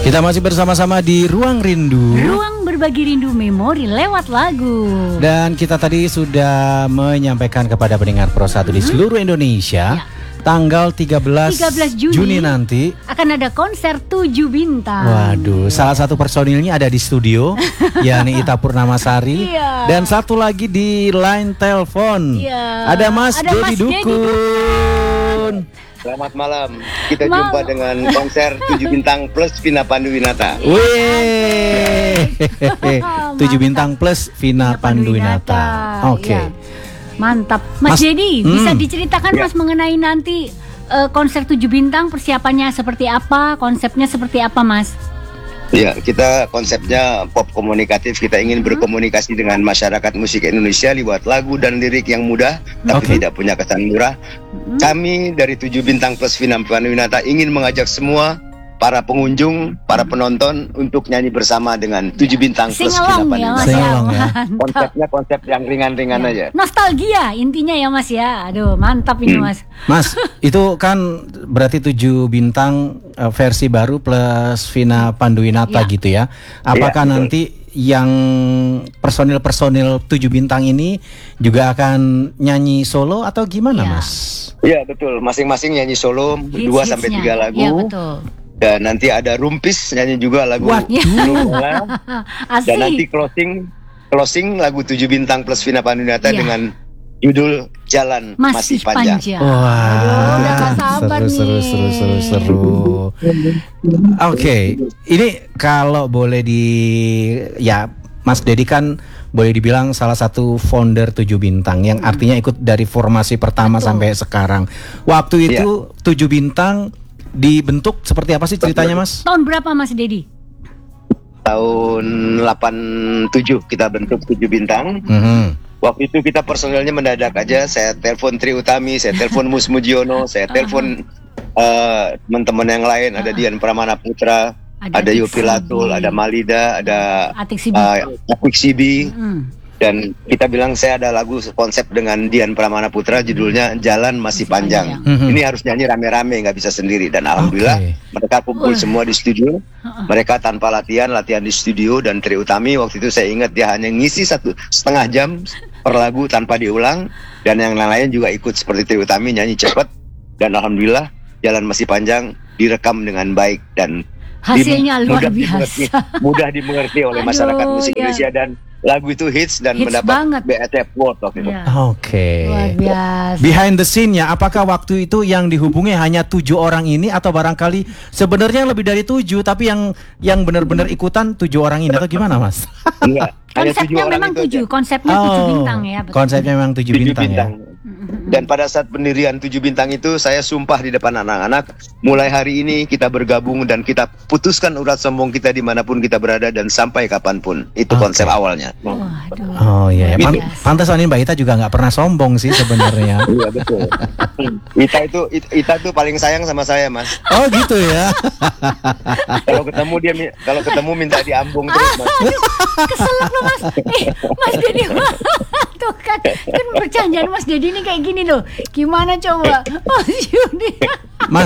Kita masih bersama-sama di Ruang Rindu. Ruang berbagi rindu memori lewat lagu. Dan kita tadi sudah menyampaikan kepada pendengar Pro 1 di seluruh Indonesia, tanggal 13 Juni nanti akan ada konser 7 bintang. Waduh, salah satu personilnya ada di studio, yakni Ita Purnamasari. Dan satu lagi di line telepon. Ada Mas Dedi Dukun. Selamat malam. Kita jumpa dengan konser 7 bintang plus Vina Panduwinata. Wih, 7 bintang plus Vina Panduwinata. Oke. Ya. Mantap. Mas Dedi, bisa diceritakan Mas mengenai nanti konser 7 bintang, persiapannya seperti apa, konsepnya seperti apa, Mas? Ya, kita konsepnya pop komunikatif. Kita ingin berkomunikasi dengan masyarakat musik Indonesia lewat lagu dan lirik yang mudah, tapi tidak punya kesan murah. Kami dari 7 bintang plus Vina Panduwinata ingin mengajak semua para pengunjung, para penonton untuk nyanyi bersama dengan 7 bintang plus Vina Panduwinata. Sing-along ya. Konsepnya konsep yang ringan-ringan aja. Nostalgia intinya ya Mas ya. Aduh, mantap ini Mas. Mas, itu kan berarti 7 bintang versi baru plus Vina Panduwinata gitu ya. Apakah nanti yang personil-personil 7 bintang ini juga akan nyanyi solo atau gimana Mas? Iya betul, masing-masing nyanyi solo 2 sampai 3 lagu. Iya betul. Dan nanti ada Rumpis nyanyi juga lagu Nurula. Dan nanti closing lagu 7 bintang plus Vina Panduwinata dengan judul Jalan Masih Panjang. Wah, udah gak sabar seru. Oke, ini kalau boleh Mas Dedi kan boleh dibilang salah satu founder 7 bintang yang artinya ikut dari formasi pertama sampai sekarang. Waktu itu 7 bintang dibentuk seperti apa sih ceritanya Mas? Tahun berapa Mas Dedi? Tahun 87 kita bentuk 7 bintang. Waktu itu kita personelnya mendadak aja. Saya telepon Tri Utami, saya telepon Mus Mujiono, saya telepon teman-teman yang lain. Ada Dian Pramana Putra, ada Yopi Latul, ada Malida, ada Atik Sibi. Dan kita bilang saya ada lagu konsep dengan Dian Pramana Putra, judulnya Jalan Masih Panjang. Ini harus nyanyi rame-rame, nggak bisa sendiri. Dan alhamdulillah mereka kumpul semua di studio. Mereka tanpa latihan di studio. Dan Tri Utami waktu itu saya ingat dia hanya ngisi 1,5 jam per lagu tanpa diulang. Dan yang lain juga ikut seperti Tri Utami nyanyi cepat. Dan alhamdulillah Jalan Masih Panjang direkam dengan baik dan hasilnya luar biasa. Mudah dimengerti oleh masyarakat musik Indonesia dan lagu itu hits dan mendapat BET Award waktu itu. Oke. Luar biasa. Behind the scene-nya, apakah waktu itu yang dihubungi hanya 7 orang ini atau barangkali sebenarnya lebih dari 7 tapi yang benar-benar ikutan 7 orang ini atau gimana Mas? Enggak. Konsepnya memang 7, konsepnya 7 bintang ya. Betul. Konsepnya memang 7 bintang ya. Dan pada saat pendirian 7 bintang itu saya sumpah di depan anak-anak, mulai hari ini kita bergabung dan kita putuskan urat sombong kita dimanapun kita berada dan sampai kapanpun. Itu konsep awalnya. Oh iya, pantas ini Mbak Ita juga nggak pernah sombong sih sebenarnya. Iya betul. Ita tuh paling sayang sama saya Mas. Oh gitu ya. Kalau ketemu minta diambung terus Mas. Keselak loh Mas. Mas Dedi tuh kan bercandaan Mas Dedi ini kayak gini loh. Gimana coba Mas Yudi? Mas,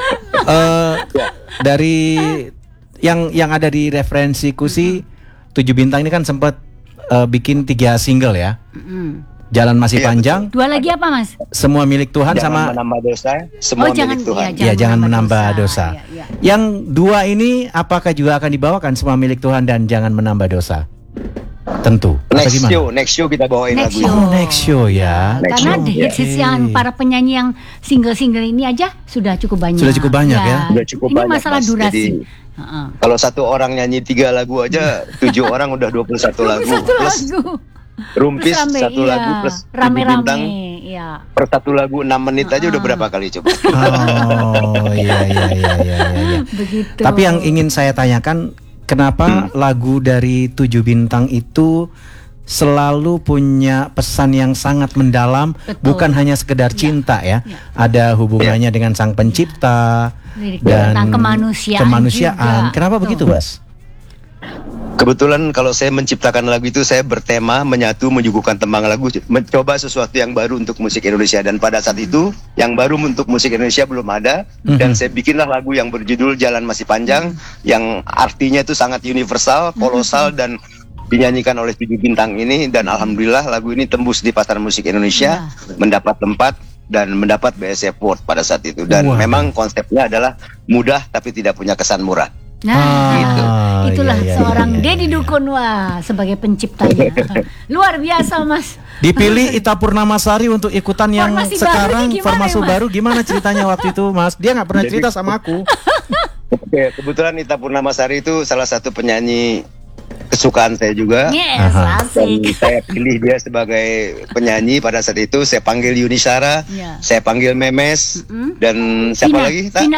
dari yang ada di referensiku sih 7 bintang ini kan sempat bikin 3 single ya. Jalan Masih Panjang. 2 lagi apa Mas? Semua Milik Tuhan jangan sama menambah dosa. Semua Milik Tuhan. Jangan menambah dosa. Yang 2 ini apakah juga akan dibawakan Semua Milik Tuhan dan Jangan Menambah Dosa? Tentu. Next show kita bawain lagu. Next show ya. Karena hits yang para penyanyi yang single-single ini aja sudah cukup banyak. Sudah cukup banyak ya. Sudah cukup ini banyak. Masalah Mas. durasi. Jadi, kalau 1 orang nyanyi 3 lagu aja, 7 orang udah 21 lagu. Plus Rumpis 1 lagu plus rame-rame. Per 1 lagu 6 menit aja udah berapa kali coba? Oh iya. Begitu. Tapi yang ingin saya tanyakan, kenapa lagu dari 7 bintang itu selalu punya pesan yang sangat mendalam, bukan hanya sekedar cinta ya. Ada hubungannya dengan Sang Pencipta dan tentang kemanusiaan. Kenapa begitu, Mas? Kebetulan kalau saya menciptakan lagu itu saya bertema menyatu menyuguhkan tembang lagu, mencoba sesuatu yang baru untuk musik Indonesia, dan pada saat itu yang baru untuk musik Indonesia belum ada, dan saya bikinlah lagu yang berjudul Jalan Masih Panjang, yang artinya itu sangat universal, kolosal, dan dinyanyikan oleh 7 bintang ini, dan alhamdulillah lagu ini tembus di pasar musik Indonesia, mendapat tempat dan mendapat BSC Award pada saat itu, dan memang konsepnya adalah mudah tapi tidak punya kesan murah. Nah, Gitu. itulah iya, seorang iya. Dedi Dukun, wah, sebagai penciptanya. Luar biasa, Mas. Dipilih Ita Purnamasari untuk ikutan yang Formasi sekarang baru ini gimana formasi ya, Mas? baru. Gimana ceritanya waktu itu, Mas? Dia nggak pernah cerita sama aku. Oke, kebetulan Ita Purnamasari itu salah satu penyanyi kesukaan saya juga. Yes, Aha. Dan asik. saya pilih dia sebagai penyanyi pada saat itu. Saya panggil Yuni Shara, Ya. saya panggil Memes, dan siapa lagi? Tak?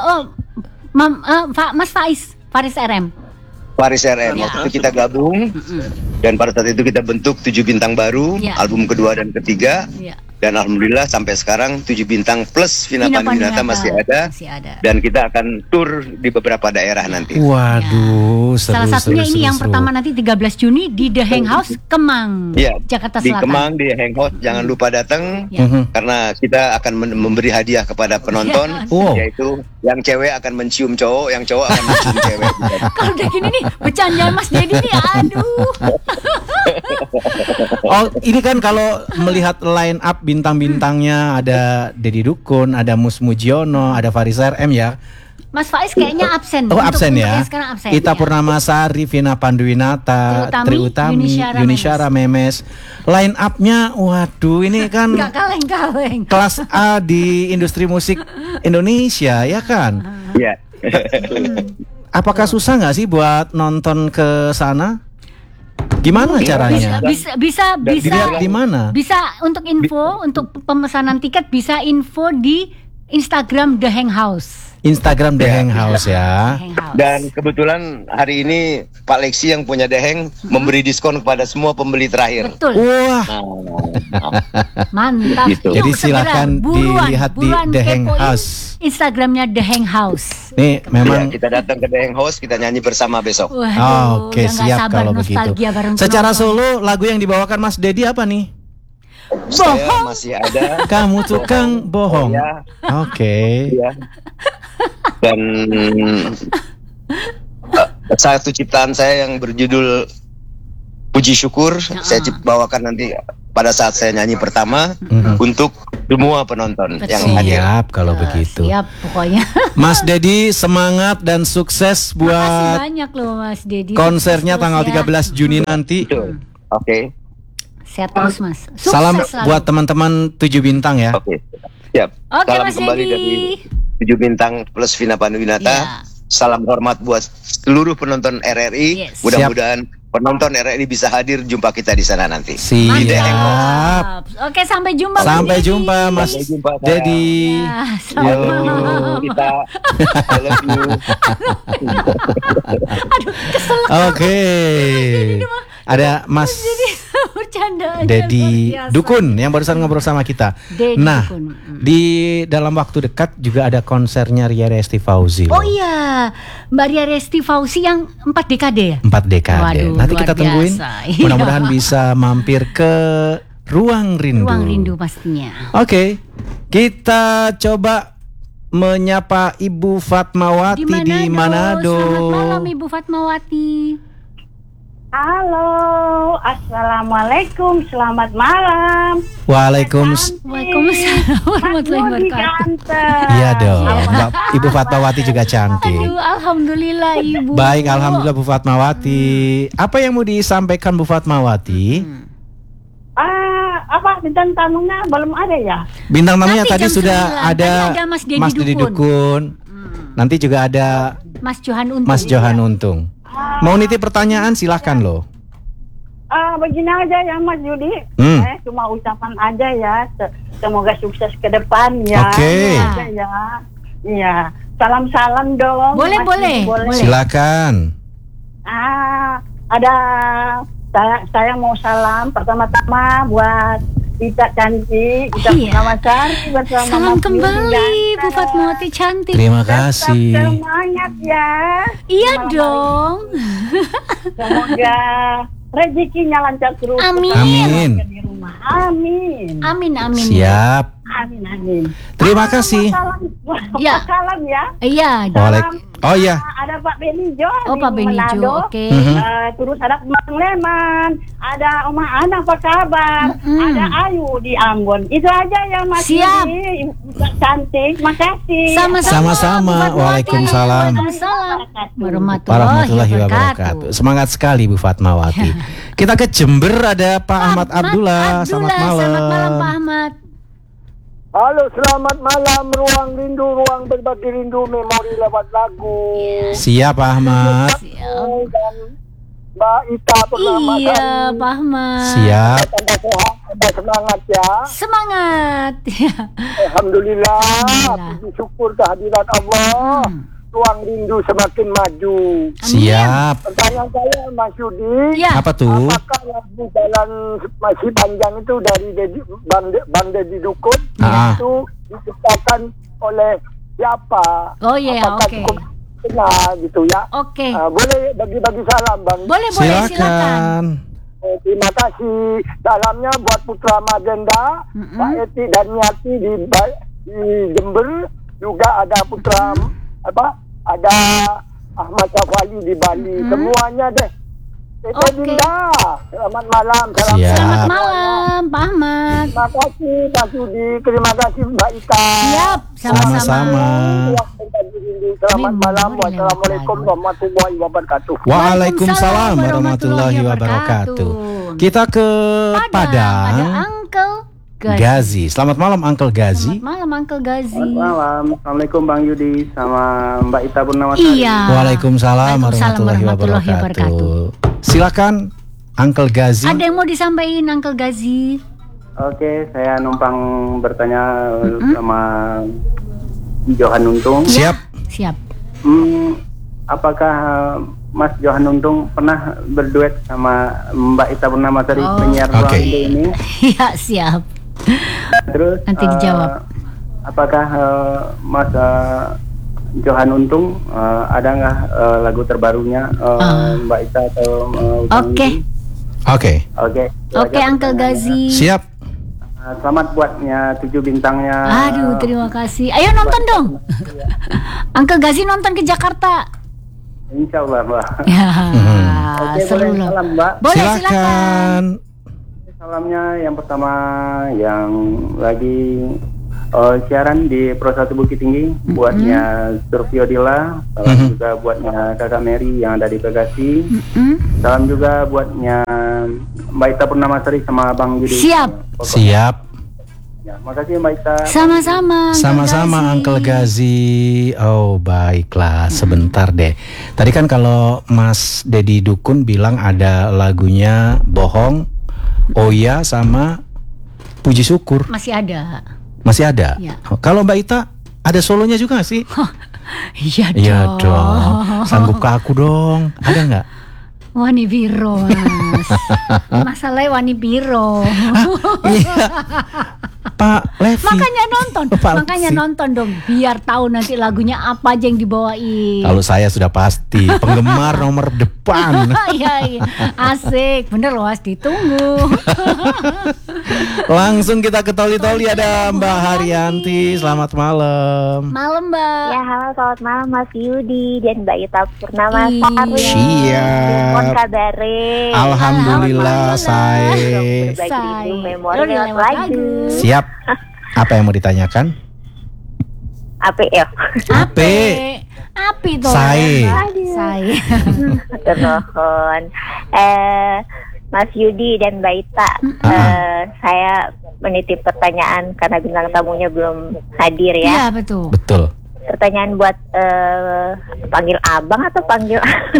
Mas Faris RM. Faris RM. Waktu itu kita gabung, dan pada saat itu kita bentuk 7 bintang baru, Ya. album kedua dan ketiga. Ya. Dan alhamdulillah sampai sekarang 7 bintang plus Vina Panduwinata masih ada. Dan kita akan tur di beberapa daerah nanti. Waduh, seru, Salah satunya seru, ini yang seru. pertama nanti 13 Juni di The Hang House Kemang, Iya, Jakarta di Selatan. Kemang, di Hangout, jangan lupa datang. Ya. Karena kita akan memberi hadiah kepada penonton, Wow. yaitu yang cewek akan mencium cowok, yang cowok akan mencium cewek. Kalau udah gini nih, bercandaan Mas Dedi nih, aduh. Oh, ini kan kalau melihat line up bintang-bintangnya ada Dedi Dukun, ada Mus Mujiono, ada Faris RM ya. Mas Faiz kayaknya absen. Oh, absen ya. yang sekarang absen. Ita ya. Purnamasari, Vina Panduwinata, Tri Utami, Yuni Shara, Memes. Line up-nya, waduh, ini kan Nggak kaleng-kaleng. kelas A di industri musik Indonesia, ya kan? Iya. Apakah susah nggak sih buat nonton ke sana? Gimana caranya? Bisa Dilihat di mana? Bisa untuk info, untuk pemesanan tiket bisa info di Instagram The Hang House. Instagram The Hang House ya. Hang House. Dan kebetulan hari ini Pak Lexi yang punya Deheng memberi diskon kepada semua pembeli terakhir. Betul. Wah, Mantap. Gitu. jadi Yuk, segera, silakan dilihat di buruan The Hang kepoin House. Instagramnya The Hang House. Nih Ya, memang kita datang ke Deheng House, kita nyanyi bersama besok. Waduh, Oke, udah nggak siap sabar kalau begitu. nostalgia bareng Secara penonton. solo lagu yang dibawakan Mas Dedi apa nih? Saya masih ada. Kamu tukang bohong. Ya, Oke. ya. Dan satu ciptaan saya yang berjudul Puji Syukur, saya bawakan nanti pada saat saya nyanyi pertama untuk semua penonton yang hadir. Siap kalau begitu. Siap pokoknya. Mas Dedi semangat dan sukses Makasih buat banyak loh Mas Dedi. konsernya Terus tanggal ya. 13 Juni nanti. Betul. Oke. Sehat terus Mas. Sukses Salam selalu. buat teman-teman 7 bintang ya. Oke. Siap. Oke, Salam Mas kembali Dedi. dari 7 bintang plus Vina Panduwinata. Iya. Salam hormat buat seluruh penonton RRI. Yes. Mudah-mudahan penonton RRI bisa hadir, jumpa kita di sana nanti. Siap. Mantap. Oke, sampai jumpa Mas Sampai Dedi. jumpa Mas Sampai jumpa, sayang. Dedi. Ya, selamat Yo. malam. Kita I love you. Oke. Ada Mas Bercanda aja, Dedi luar biasa. Dukun yang barusan ngobrol sama kita. Dedi Nah, Dukun. di dalam waktu dekat juga ada konsernya Ria Resti Fauzi. Oh iya, Mbak Ria Resti Fauzi yang 4 dekade ya? 4 dekade. Waduh, Nanti luar kita tungguin. biasa. Iya. Mudah-mudahan bisa mampir ke Ruang Rindu. Ruang Rindu pastinya. Oke. Kita coba menyapa Ibu Fatmawati di Manado. Selamat malam Ibu Fatmawati. Halo, assalamualaikum, selamat malam. Waalaikumsalam. Warahmatullahi wabarakatuh. Iya dong. Mbak Ibu Fatmawati juga cantik. Aduh, alhamdulillah Ibu. Baik, alhamdulillah Bu Fatmawati. Apa yang mau disampaikan Bu Fatmawati? Apa bintang tamunya belum ada ya? Bintang tamunya Nanti tadi jam sudah 9. ada Tadi ada Mas Dedi Dukun. Nanti juga ada Mas Johan Untung. Mas Johan Untung. Mau nitip pertanyaan silahkan loh. Begini aja ya Mas Yudi. Cuma ucapan aja ya. Semoga sukses ke depan ya. Oke. Aja ya. Iya. Salam-salam dong. Boleh, Mas boleh. Yudi, boleh. Silakan. Ada saya mau salam pertama-tama buat Kita cantik, kita Purnamasari bersama Salam Mas Yudi kembali ganteng. Bu Fatmawati cantik. Terima Tetap kasih. semangat ya. Iya Malam hari dong. Semoga rezekinya lancar terus. Amin. Amin. Di rumah. Amin. Amin amin. Siap. Amin amin. Terima kasih. Ya. Salam ya. Iya. Oh iya. Ada Pak Benijo. Oh Pak Benijo. Oke. Terus ada Bang Leman, ada Oma Ana apa kabar? Ada Ayu di Ambon. Itu aja ya Mas. Siap. Yudi. Cantik, makasih. Sama-sama. Waalaikumsalam. Waalaikumsalam Warahmatullahi wabarakatuh. Semangat sekali Bu Fatmawati. Kita ke Jember, ada Pak Ahmad Abdullah. Selamat malam. Selamat malam Pak Ahmad. Halo, selamat malam. Ruang rindu, ruang berbagi rindu, memori lewat lagu. Siap Pak Ahmad. Dan Mbak Ita Purnamasari. Iya Pak Ahmad. Siap. Tambah sehat, tambah semangat ya. Semangat. Alhamdulillah. Alhamdulillah. Puji syukur kehadirat Allah. Ruang rindu semakin maju. Siap. Pertanyaan saya Mas Yudi. Ya. Apa tuh? Apakah lagu jalan masih panjang itu dari Bang Deddy Dukun itu diciptakan oleh siapa? Oh iya, Apakah oke. cukup kenal gitu ya? Oke. Boleh bagi-bagi salam Bang. Boleh silakan. Silakan. Terima kasih. Salamnya buat Putra Magenda, Pak Eti dan Yati di Jember, juga ada Putra ada Ahmad Safali di Bali. Semuanya deh. Tete Dinda, selamat malam. Salam Siap. Selamat malam Pak Ahmad. Terima kasih Pak Sudi, terima kasih Mbak Ita. Siap, Sama-sama. Selamat malam. Wassalamualaikum warahmatullahi wabarakatuh. Waalaikumsalam warahmatullahi wabarakatuh. Kita ke Ada Padang. Uncle Gazi. Gazi. Selamat malam Uncle Gazi. Selamat malam Uncle Gazi. Selamat malam, assalamualaikum Bang Yudi sama Mbak Ita Purnamasari. Iya. Waalaikumsalam Waalaikumsalam warahmatullahi wabarakatuh. Silakan Uncle Gazi. Ada yang mau disampaikan Uncle Gazi? Oke, saya numpang bertanya sama Johan Untung. Siap. Siap. Apakah Mas Johan Untung pernah berduet sama Mbak Ita Purnamasari penyiar Ruang Oke. Rindu ini? Iya, siap. Terus Nanti dijawab. Apakah Mas Johan Untung ada nggak lagu terbarunya Mbak Ita atau Oke. Oke. Oke. Oke, Uncle Gazi. Siap. Selamat buatnya 7 bintangnya. Aduh, terima kasih. Ayo nonton dong. Uncle Gazi nonton ke Jakarta. Insya Allah, Mbak. Ya, Oke, seru boleh loh. salam, Mbak. Boleh, silakan. Silakan. Salamnya yang pertama yang lagi siaran di Pro 1 Bukit Tinggi, buatnya Survio Dila, salam juga buatnya Kakak Mary yang ada di Bekasi, salam juga buatnya Mbak Ita Purnamasari sama Bang Yudi. Siap. Siap. Ya, makasih Mbak Ita. Sama-sama. Sama-sama Uncle Gazi. Oh baiklah, sebentar deh. Tadi kan kalau Mas Deddy Dukun bilang ada lagunya Bohong, Oh iya sama Puji Syukur. Masih ada. Masih ada? Ya. Kalau Mbak Ita ada solonya juga nggak sih? Iya dong. Iya dong. Sanggup ke aku dong. Ada nggak? Wani Biro, Mas. Masalahnya Wani Biro. Iya. Pak Levi. Makanya nonton. Pak Makanya Levi. nonton dong. Biar tahu nanti lagunya apa aja yang dibawain. Kalau saya sudah pasti penggemar nomor depan. Iya, iya. Asik. Bener loh, Mas. Ditunggu. Langsung kita ke Toli-Toli, ada Mbak Haryanti. Selamat malam. Malam, Mbak. Ya, halo, selamat malam Mas Yudi dan Mbak Ita Purnamasari. Siap. Mohon kabare. Alhamdulillah, say. Berbagi Say. rindu memori Udah lewat lewat lagu. Siap. Apa yang mau ditanyakan? Apa ya? Api tuh. Say. Say. Termohon. Mas Yudi dan Mbak Ita, saya menitip pertanyaan karena bintang tamunya belum hadir ya. Iya, betul. Betul. Pertanyaan buat panggil abang atau panggil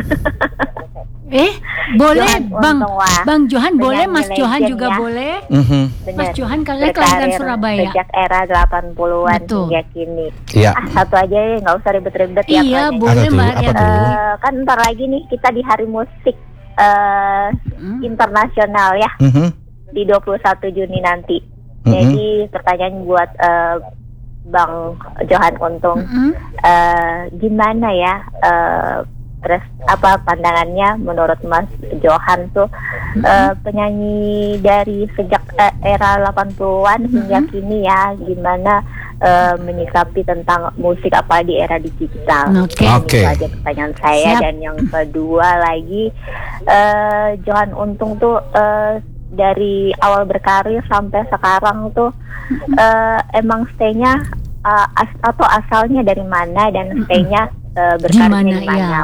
Boleh Johan Bang. Untung, wah. Bang Johan boleh, Mas Penyanyi Johan legend juga ya. boleh. Bener. Mas Johan kalian kelahiran Berkarir Surabaya. sejak era 80-an Betul. hingga kini. Iya. Satu aja ya, nggak usah ribet-ribet ya. Iya, Pak. boleh Apa tuh? Mbak Apa Haryanti. tuh? Kan ntar lagi nih kita di Hari Musik internasional ya. di 21 Juni nanti. Jadi pertanyaan buat Bang Johan Untung, gimana ya pandangannya menurut Mas Johan tuh penyanyi dari sejak era 80-an hingga kini ya, gimana menyikapi tentang musik apa di era digital. Itu aja pertanyaan saya. Dan yang kedua lagi, Johan Untung tuh dari awal berkarir sampai sekarang tuh emang stay-nya atau asalnya dari mana dan stay-nya berkarirnya di mana?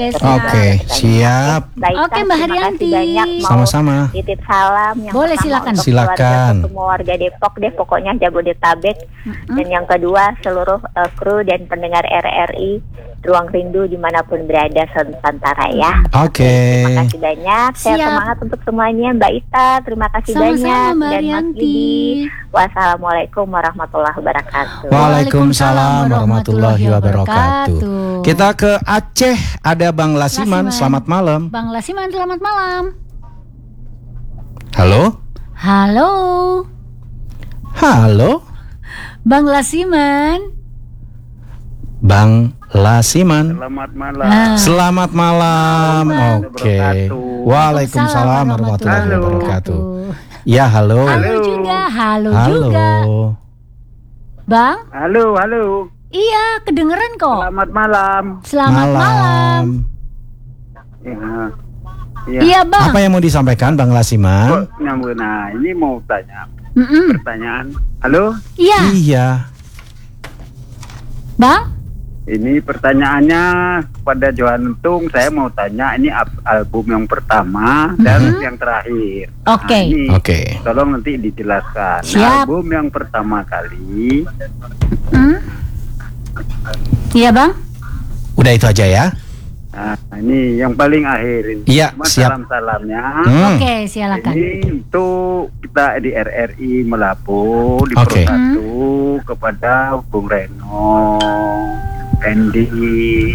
Siap. Oke, Mbak Haryanti. Sama-sama. Titip salam yang boleh, pertama untuk silakan. semua warga Depok deh, pokoknya Jabodetabek. Dan yang kedua seluruh kru dan pendengar RRI Ruang Rindu dimanapun berada Nusantara ya. Terima kasih banyak. Saya semangat untuk semuanya. Mbak Ita, terima kasih banyak. Dan Mas Didi. Wassalamualaikum warahmatullahi wabarakatuh. Waalaikumsalam warahmatullahi wabarakatuh. Kita ke Aceh, ada Bang Lasiman. Selamat malam. Bang Lasiman, selamat malam. Halo. Bang Lasiman. Selamat malam. Waalaikumsalam warahmatullahi wabarakatuh. Ya, halo. Halo juga. Bang? Halo. Iya, kedengeran kok. Selamat malam. Iya, Bang. Apa yang mau disampaikan, Bang Lasiman? Nah, ini mau tanya pertanyaan. Halo? Iya. Bang? Ini pertanyaannya kepada Johan Untung. Saya mau tanya, ini album yang pertama dan yang terakhir. Tolong nanti dijelaskan. Album yang pertama kali. Iya, Bang. Udah itu aja ya. Nah, ini yang paling akhir ini. Iya, siap. Salam-salamnya. Silakan. Ini untuk kita di RRI Melapo di Persatu kepada Bung Reno, Andy,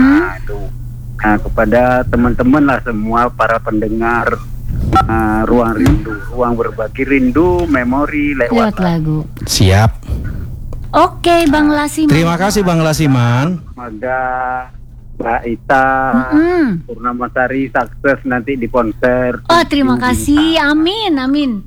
kepada teman-teman lah semua para pendengar Ruang Rindu, Ruang Berbagi Rindu, Memori lewat lagu. Siap. Oke, Bang Lasiman. Terima kasih Bang Lasiman. Semoga Mbak Ita Purnamasari sukses nanti di konser. Terima kasih. Amin.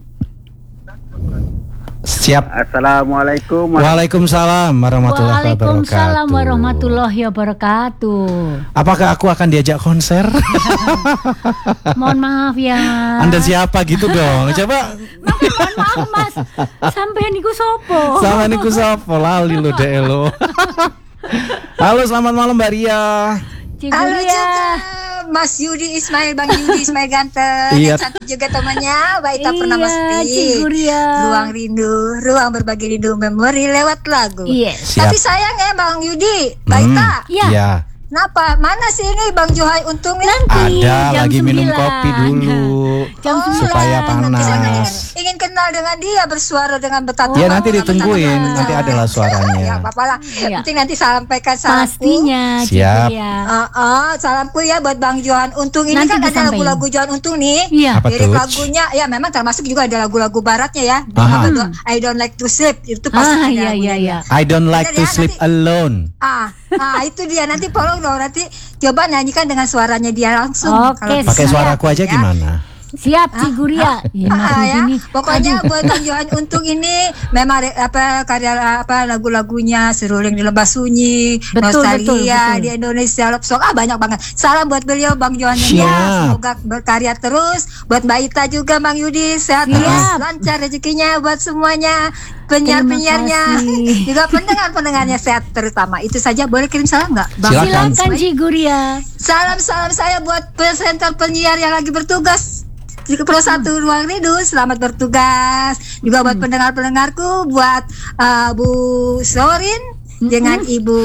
Siap. Assalamualaikum. Waalaikumsalam warahmatullahi wabarakatuh. Apakah aku akan diajak konser? Mohon maaf ya. Anda siapa gitu dong? Coba. Mohon maaf Mas. Sampai niku sopo. Lali lo deh lo. Halo, selamat malam Mbak Ria. Halo juga Mas Yudi Ismail, Bang Yudi Ismail ganteng. Yang satu juga temannya Mbak Ita Purnamasti. Ruang Rindu, Ruang Berbagi Rindu, Memori lewat lagu. Tapi sayang ya Bang Yudi, Mbak Ita. Iya. Kenapa? Mana sih ini Bang Johai Untung ini? Ada lagi 9. Minum kopi dulu supaya panas. Saya ingin kenal dengan dia, bersuara dengan betapa. Ya nanti ditungguin, nanti adalah suaranya. Ya apa-apalah. Penting nanti sampaikan salamku. Pastinya. Siap. Salamku ya buat Bang Johan Untung. Ini nanti kan ada lagu-lagu Johan Untung nih. Lirik lagunya ya memang termasuk juga ada lagu-lagu baratnya ya. I Don't Like to Sleep itu pasti ada. I Don't Like to Sleep Alone. Itu dia nanti nanti coba nyanyikan dengan suaranya dia langsung. Pakai suaraku aja gimana? Siap Ciguria. Pokoknya buat Bang Johan Untung ini memang karya lagu-lagunya Seruling di Lembah Sunyi, Nostalgia di Indonesia Love Song, banyak banget. Salam buat beliau Bang Johan ya. Semoga berkarya terus. Buat Mbak Ita juga Bang Yudi sehat terus, lancar rezekinya buat semuanya. Penyiarnya juga pendengarnya sehat terutama. Itu saja, boleh kirim salam nggak? Silakan Ciguria. Salam saya buat presenter penyiar yang lagi bertugas di Pro 1 Ruang Rindu, selamat bertugas. Juga buat pendengarku, buat Bu Sorin dengan Ibu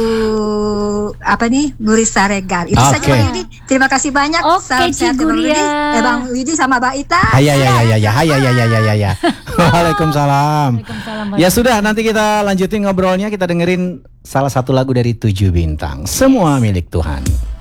Bu Risa Regal. Itu saja Bang Yudi. Terima kasih banyak. Salam sehat Bang Yudi sama Mbak Ita. Ya. Waalaikumsalam. Ya sudah, nanti kita lanjutin ngobrolnya. Kita dengerin salah satu lagu dari 7 Bintang, Semua Milik Tuhan.